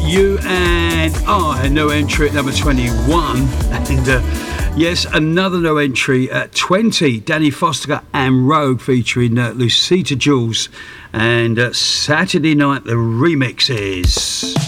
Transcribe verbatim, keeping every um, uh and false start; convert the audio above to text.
You and I, no entry at number twenty-one. And uh, yes, another no entry at twenty. Danny Foster and Rogue featuring uh, Lucita Jules. And uh, Saturday Night, the remix is...